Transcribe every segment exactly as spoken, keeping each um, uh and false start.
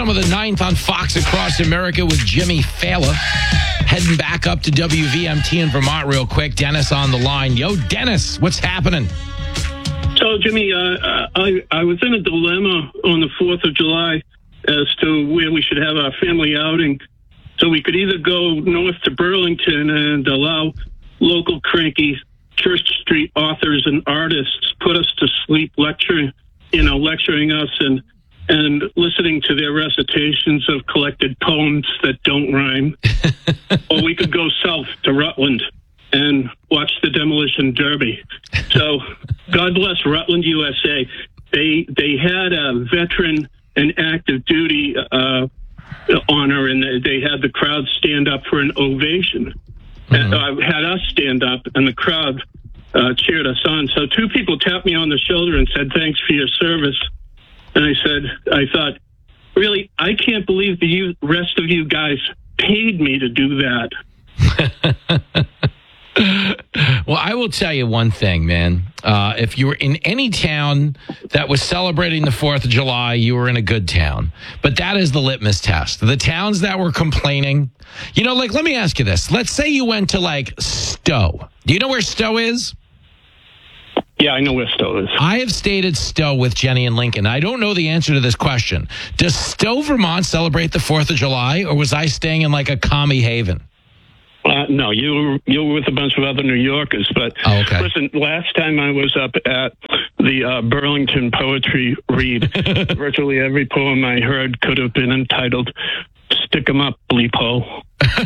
bottom of the ninth on Fox Across America with Jimmy Fallon. Heading back up to W V M T in Vermont real quick. Dennis on the line. Yo, Dennis, what's happening? So, Jimmy, uh, I, I was in a dilemma on the fourth of July as to where we should have our family outing. So we could either go north to Burlington and allow local cranky Church Street authors and artists put us to sleep lecturing, you know, lecturing us and and listening to their recitations of collected poems that don't rhyme. Or we could go south to Rutland and watch the Demolition Derby. So God bless Rutland, U S A. They they had a veteran and active duty uh, honor, and they had the crowd stand up for an ovation. Mm-hmm. Uh, had us stand up, and the crowd uh, cheered us on. So two people tapped me on the shoulder and said, "Thanks for your service." And I said, I thought, really, I can't believe the you, rest of you guys paid me to do that. Well, I will tell you one thing, man. Uh, if you were in any town that was celebrating the fourth of July, you were in a good town. But that is the litmus test. The towns that were complaining, you know, like, let me ask you this. Let's say you went to, like, Stowe. Do you know where Stowe is? Yeah, I know where Stowe is. I have stayed at Stowe with Jenny and Lincoln. I don't know the answer to this question. Does Stowe, Vermont celebrate the fourth of July, or was I staying in, like, a commie haven? Uh, no, you were, you were with a bunch of other New Yorkers. But oh, okay. Listen, last time I was up at the uh, Burlington Poetry Read, virtually every poem I heard could have been entitled "Stick 'em Up, Bleepo."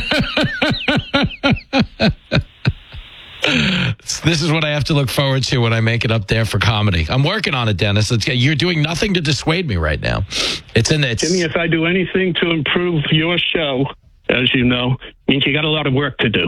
This is what I have to look forward to when I make it up there for comedy. I'm working on it, Dennis. It's, you're doing nothing to dissuade me right now. It's in it's, Jimmy, if I do anything to improve your show, as you know, means you got a lot of work to do.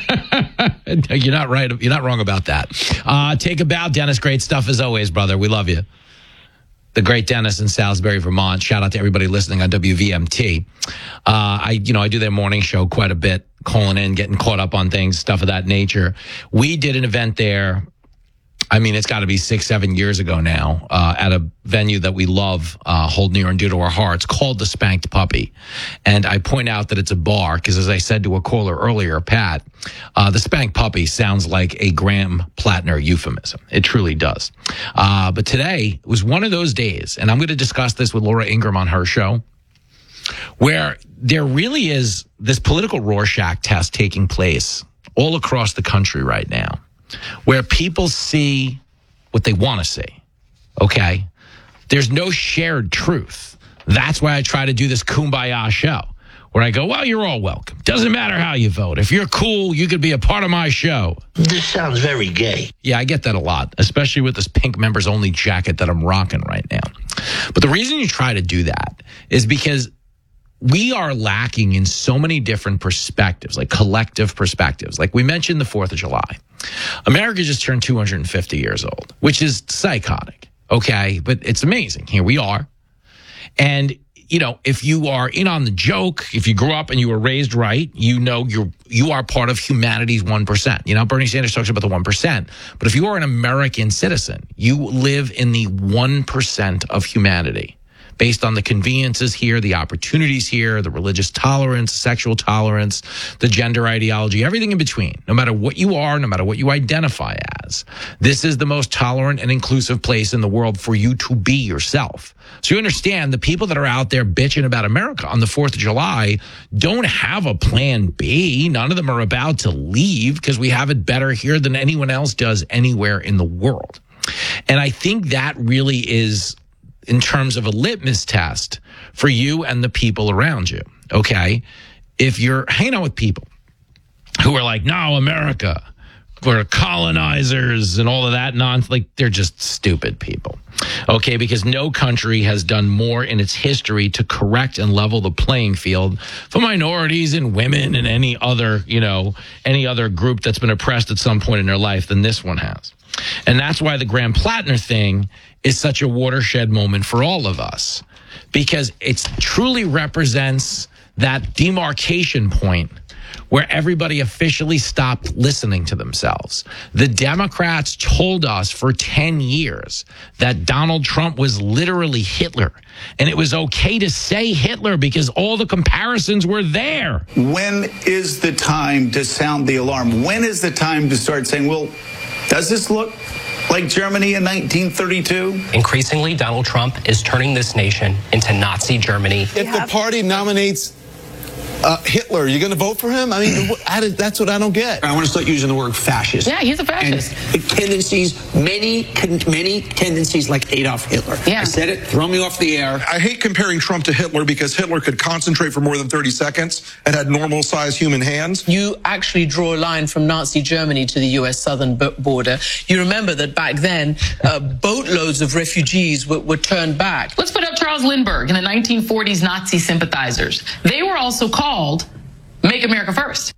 You're not right. You're not wrong about that. Uh, take a bow, Dennis. Great stuff as always, brother. We love you. The great Dennis in Salisbury, Vermont. Shout out to everybody listening on W V M T. Uh, I, you know, I do their morning show quite a bit, calling in, getting caught up on things, stuff of that nature. We did an event there. I mean, it's got to be six, seven years ago now, uh, at a venue that we love, uh, hold near and dear to our hearts, called the Spanked Puppy. And I point out that it's a bar because, as I said to a caller earlier, Pat, uh, the Spanked Puppy sounds like a Graham Plattner euphemism. It truly does. Uh, but today was one of those days, and I'm going to discuss this with Laura Ingraham on her show, where there really is this political Rorschach test taking place all across the country right now, where people see what they want to see, okay? There's no shared truth. That's why I try to do this Kumbaya show, where I go, well, you're all welcome. Doesn't matter how you vote. If you're cool, you could be a part of my show. This sounds very gay. Yeah, I get that a lot, especially with this pink members-only jacket that I'm rocking right now. But the reason you try to do that is because we are lacking in so many different perspectives, like collective perspectives. Like we mentioned the fourth of July. America just turned two hundred fifty years old, which is psychotic, okay? But it's amazing. Here we are. And, you know, if you are in on the joke, if you grew up and you were raised right, you know you're, you are part of humanity's one percent. You know, Bernie Sanders talks about the one percent. But if you are an American citizen, you live in the one percent of humanity. Based on the conveniences here, the opportunities here, the religious tolerance, sexual tolerance, the gender ideology, everything in between. No matter what you are, no matter what you identify as, this is the most tolerant and inclusive place in the world for you to be yourself. So you understand the people that are out there bitching about America on the fourth of July don't have a plan B. None of them are about to leave because we have it better here than anyone else does anywhere in the world. And I think that really is, in terms of a litmus test for you and the people around you, okay? If you're hanging out with people who are like, no, America, we're colonizers and all of that nonsense, like they're just stupid people, okay? Because no country has done more in its history to correct and level the playing field for minorities and women and any other, you know, any other group that's been oppressed at some point in their life than this one has. And that's why the Graham Plattner thing is such a watershed moment for all of us, because it truly represents that demarcation point where everybody officially stopped listening to themselves. The Democrats told us for ten years that Donald Trump was literally Hitler, and it was okay to say Hitler because all the comparisons were there. When is the time to sound the alarm? When is the time to start saying, well, does this look like Germany in nineteen thirty-two? Increasingly, Donald Trump is turning this nation into Nazi Germany. If the party nominates Uh, Hitler, you're going to vote for him? I mean, I, that's what I don't get. I want to start using the word fascist. Yeah, he's a fascist. And tendencies, many, many tendencies like Adolf Hitler. Yeah. I said it, throw me off the air. I hate comparing Trump to Hitler because Hitler could concentrate for more than thirty seconds and had normal-sized human hands. You actually draw a line from Nazi Germany to the U S southern border. You remember that back then, uh, boatloads of refugees were, were turned back. Let's put up Charles Lindbergh and the nineteen forties Nazi sympathizers. They were also called Make America First.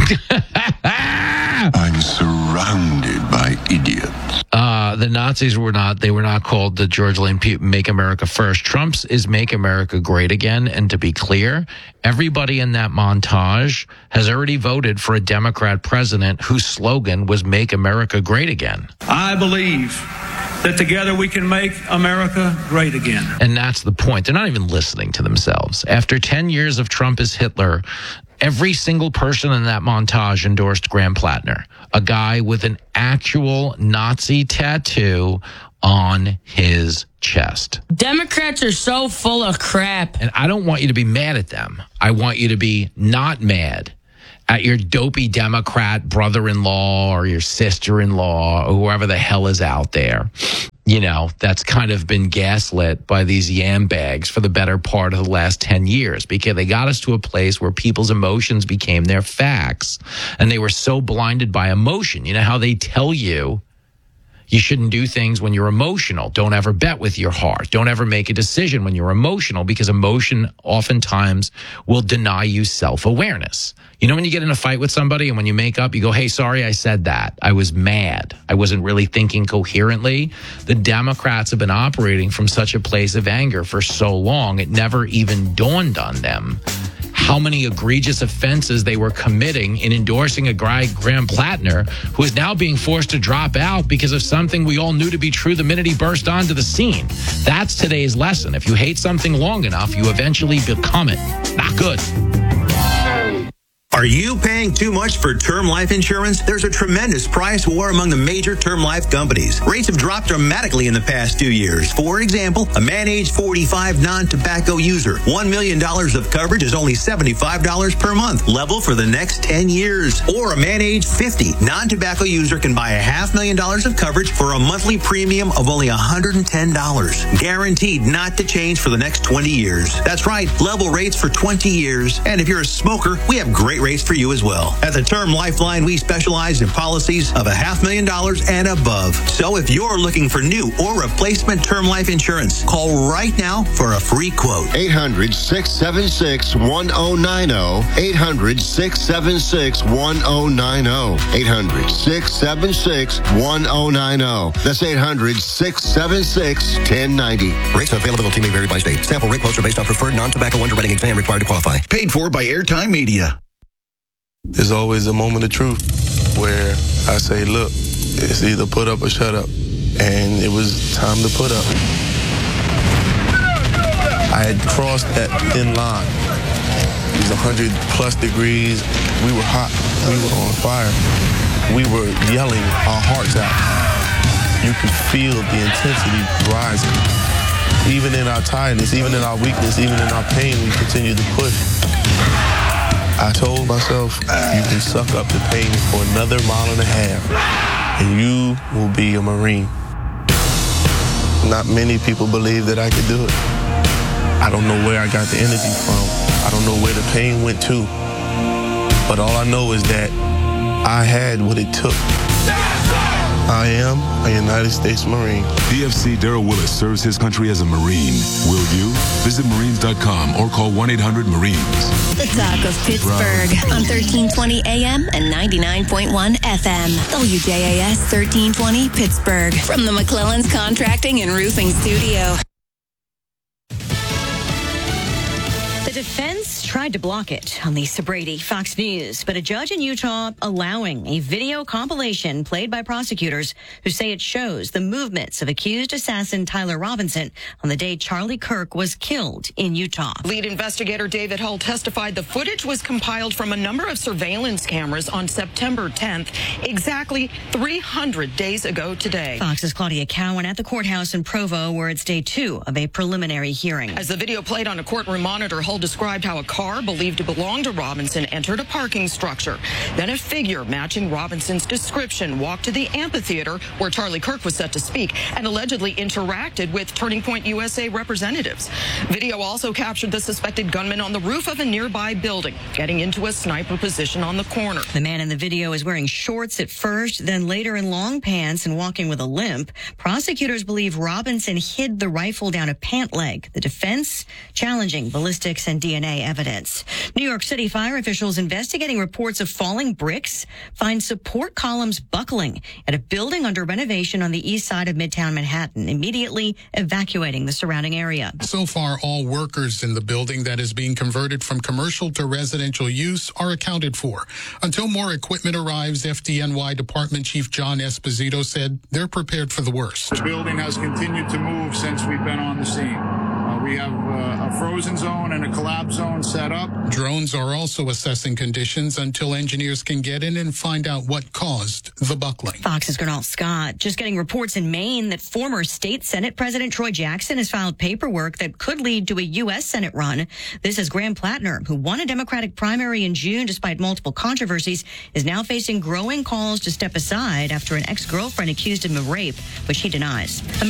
I'm surrounded by idiots. Uh, the Nazis were not, they were not called the George Lane P- Make America First. Trump's is Make America Great Again. And to be clear, everybody in that montage has already voted for a Democrat president whose slogan was Make America Great Again. I believe that together we can make America great again. And that's the point. They're not even listening to themselves. After ten years of Trump as Hitler, every single person in that montage endorsed Graham Plattner, a guy with an actual Nazi tattoo on his chest. Democrats are so full of crap. And I don't want you to be mad at them. I want you to be not mad at your dopey Democrat brother-in-law or your sister-in-law or whoever the hell is out there, you know, that's kind of been gaslit by these yam bags for the better part of the last ten years, because they got us to a place where people's emotions became their facts, and they were so blinded by emotion. You know how they tell you you shouldn't do things when you're emotional. Don't ever bet with your heart. Don't ever make a decision when you're emotional, because emotion oftentimes will deny you self-awareness. You know, when you get in a fight with somebody and when you make up, you go, hey, sorry, I said that. I was mad. I wasn't really thinking coherently. The Democrats have been operating from such a place of anger for so long, it never even dawned on them how many egregious offenses they were committing in endorsing a guy, Graham Plattner, who is now being forced to drop out because of something we all knew to be true the minute he burst onto the scene. That's today's lesson. If you hate something long enough, you eventually become it. Not good. Are you paying too much for term life insurance? There's a tremendous price war among the major term life companies. Rates have dropped dramatically in the past two years. For example, a man age forty-five non-tobacco user, one million dollars of coverage is only seventy-five dollars per month, level for the next ten years. Or a man age fifty non-tobacco user can buy a half million dollars of coverage for a monthly premium of only one hundred ten dollars. Guaranteed not to change for the next twenty years. That's right, level rates for twenty years. And if you're a smoker, we have great rates for you as well. At the Term Lifeline, we specialize in policies of a half million dollars and above. So if you're looking for new or replacement term life insurance, call right now for a free quote. eight hundred, six seven six, one zero nine zero. eight hundred, six seven six, one zero nine zero. eight hundred, six seven six, one zero nine zero. That's eight hundred, six seven six, one zero nine zero. Rates and availability may vary by state. Sample rate quotes are based on preferred non-tobacco underwriting exam required to qualify. Paid for by Airtime Media. There's always a moment of truth where I say, look, it's either put up or shut up. And it was time to put up. I had crossed that thin line. It was one hundred plus degrees. We were hot. We were on fire. We were yelling our hearts out. You could feel the intensity rising. Even in our tiredness, even in our weakness, even in our pain, we continued to push. I told myself, you can suck up the pain for another mile and a half, and you will be a Marine. Not many people believe that I could do it. I don't know where I got the energy from. I don't know where the pain went to. But all I know is that I had what it took. I am a United States Marine. D F C Darrell Willis serves his country as a Marine. Will you? Visit Marines dot com or call one eight hundred Marines. The talk of Pittsburgh on thirteen twenty A M and ninety-nine point one F M. W J A S thirteen twenty Pittsburgh. From the McClellan's Contracting and Roofing Studio. The defense tried to block it on Lisa Brady, Fox News, but a judge in Utah allowing a video compilation played by prosecutors who say it shows the movements of accused assassin Tyler Robinson on the day Charlie Kirk was killed in Utah. Lead investigator David Hull testified the footage was compiled from a number of surveillance cameras on September tenth, exactly three hundred days ago today. Fox's Claudia Cowan at the courthouse in Provo, where it's day two of a preliminary hearing. As the video played on a courtroom monitor, Hull described how a car believed to belong to Robinson entered a parking structure. Then a figure matching Robinson's description walked to the amphitheater where Charlie Kirk was set to speak and allegedly interacted with Turning Point U S A representatives. Video also captured the suspected gunman on the roof of a nearby building, getting into a sniper position on the corner. The man in the video is wearing shorts at first, then later in long pants and walking with a limp. Prosecutors believe Robinson hid the rifle down a pant leg. The defense challenging ballistics and D N A evidence. New York City fire officials investigating reports of falling bricks find support columns buckling at a building under renovation on the east side of Midtown Manhattan, immediately evacuating the surrounding area. So far, all workers in the building that is being converted from commercial to residential use are accounted for. Until more equipment arrives, F D N Y Department Chief John Esposito said they're prepared for the worst. The building has continued to move since we've been on the scene. Uh, we have uh, a frozen zone and a collapse zone set up. Drones are also assessing conditions until engineers can get in and find out what caused the buckling. Fox's Gernal Scott just getting reports in Maine that former state Senate President Troy Jackson has filed paperwork that could lead to a U S Senate run. This is Graham Plattner, who won a Democratic primary in June despite multiple controversies, is now facing growing calls to step aside after an ex-girlfriend accused him of rape, which he denies.